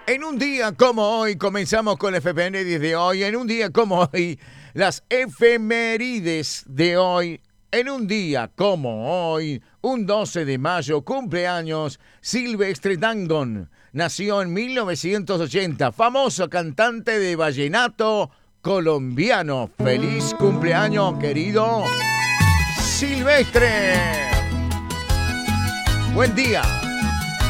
En un día como hoy, comenzamos con la efemérides de hoy. En un día como hoy, las efemérides de hoy. En un día como hoy, un 12 de mayo, cumpleaños Silvestre Dangond. Nació en 1980, famoso cantante de vallenato colombiano. Feliz cumpleaños, querido Silvestre. Buen día.